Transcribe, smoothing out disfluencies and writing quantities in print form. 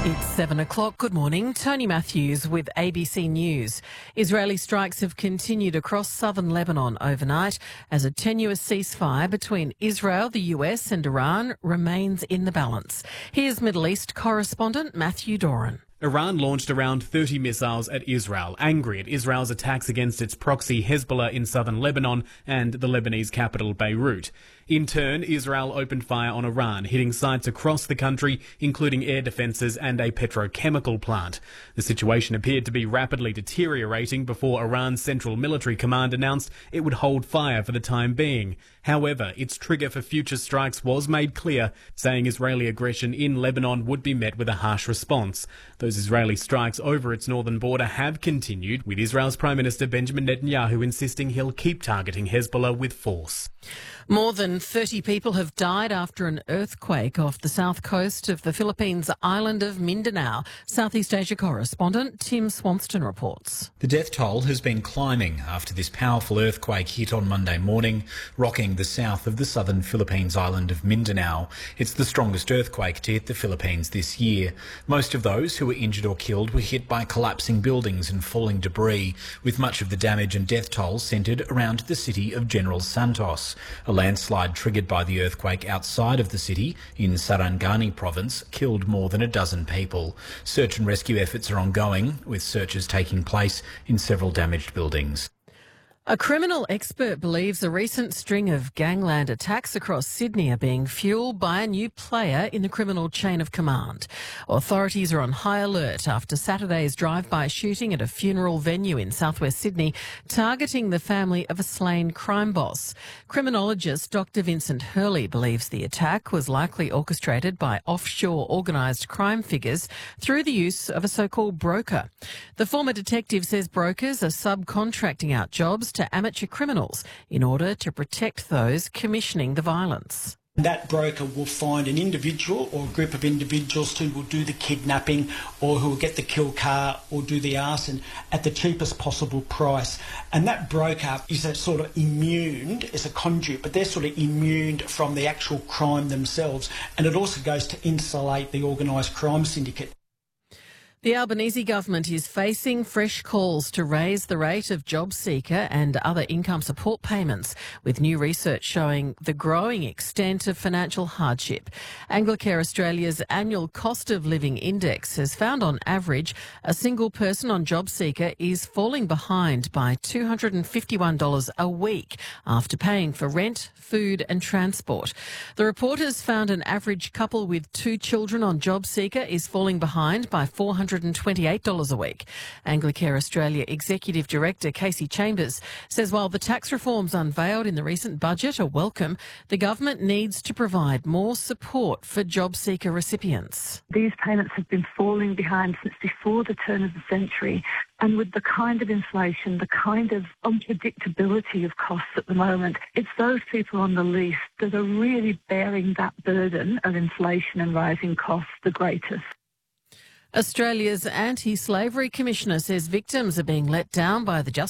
It's 7 o'clock. Good morning. Tony Matthews with ABC News. Israeli strikes have continued across southern Lebanon overnight as a tenuous ceasefire between Israel, the US and Iran remains in the balance. Here's Middle East correspondent Matthew Doran. Iran launched around 30 missiles at Israel, angry at Israel's attacks against its proxy Hezbollah in southern Lebanon and the Lebanese capital Beirut. In turn, Israel opened fire on Iran, hitting sites across the country, including air defences and a petrochemical plant. The situation appeared to be rapidly deteriorating before Iran's Central Military Command announced it would hold fire for the time being. However, its trigger for future strikes was made clear, saying Israeli aggression in Lebanon would be met with a harsh response. Those Israeli strikes over its northern border have continued, with Israel's Prime Minister Benjamin Netanyahu insisting he'll keep targeting Hezbollah with force. More than 30 people have died after an earthquake off the south coast of the Philippines' island of Mindanao. Southeast Asia correspondent Tim Swanston reports. The death toll has been climbing after this powerful earthquake hit on Monday morning, rocking the south of the southern Philippines island of Mindanao. It's the strongest earthquake to hit the Philippines this year. Most of those who were injured or killed were hit by collapsing buildings and falling debris, with much of the damage and death toll centred around the city of General Santos. A landslide triggered by the earthquake outside of the city in Sarangani province killed more than a dozen people. Search and rescue efforts are ongoing, with searches taking place in several damaged buildings. A criminal expert believes a recent string of gangland attacks across Sydney are being fuelled by a new player in the criminal chain of command. Authorities are on high alert after Saturday's drive-by shooting at a funeral venue in southwest Sydney, targeting the family of a slain crime boss. Criminologist Dr. Vincent Hurley believes the attack was likely orchestrated by offshore organised crime figures through the use of a so-called broker. The former detective says brokers are subcontracting out jobs to amateur criminals in order to protect those commissioning the violence. That broker will find an individual or a group of individuals who will do the kidnapping or who will get the kill car or do the arson at the cheapest possible price. And that broker is a sort of immune, is a conduit, but they're sort of immune from the actual crime themselves. And it also goes to insulate the organised crime syndicate. The Albanese government is facing fresh calls to raise the rate of JobSeeker and other income support payments, with new research showing the growing extent of financial hardship. Anglicare Australia's annual cost of living index has found on average a single person on JobSeeker is falling behind by $251 a week after paying for rent, food and transport. The report has found an average couple with 2 children on JobSeeker is falling behind by $428 a week. Anglicare Australia Executive Director Casey Chambers says while the tax reforms unveiled in the recent budget are welcome, the government needs to provide more support for JobSeeker recipients. These payments have been falling behind since before the turn of the century, and with the kind of inflation, the kind of unpredictability of costs at the moment, it's those people on the least that are really bearing that burden of inflation and rising costs the greatest. Australia's Anti-Slavery Commissioner says victims are being let down by the Justice